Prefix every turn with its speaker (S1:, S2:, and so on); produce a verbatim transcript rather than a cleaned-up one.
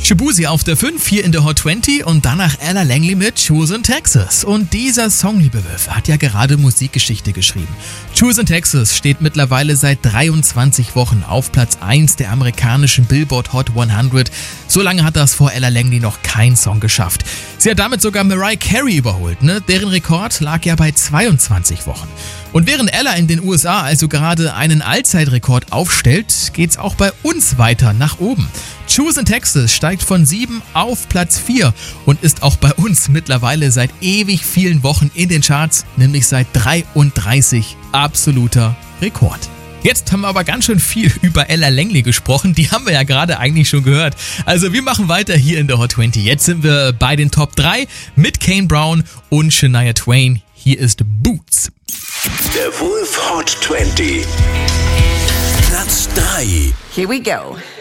S1: Shaboozey auf der fünf, hier in der Hot zwanzig und danach Ella Langley mit Choose in Texas. Und dieser Song, liebe Wölfe, hat ja gerade Musikgeschichte geschrieben. Choose in Texas steht mittlerweile seit dreiundzwanzig Wochen auf Platz eins der amerikanischen Billboard Hot hundert. So lange hat das vor Ella Langley noch kein Song geschafft. Sie hat damit sogar Mariah Carey überholt, ne? Deren Rekord lag ja bei zweiundzwanzig Wochen. Und während Ella in den U S A also gerade einen Allzeitrekord aufstellt, geht's auch bei uns weiter nach oben. Choose in Texas steigt von sieben auf Platz vier und ist auch bei uns mittlerweile seit ewig vielen Wochen in den Charts, nämlich seit dreiunddreißig. Absoluter Rekord. Jetzt haben wir aber ganz schön viel über Ella Langley gesprochen, die haben wir ja gerade eigentlich schon gehört. Also wir machen weiter hier in der Hot zwanzig. Jetzt sind wir bei den Top drei mit Kane Brown und Shania Twain. Hier ist Boots.
S2: Der Wolf Hot zwanzig. Platz drei.
S3: Here we go.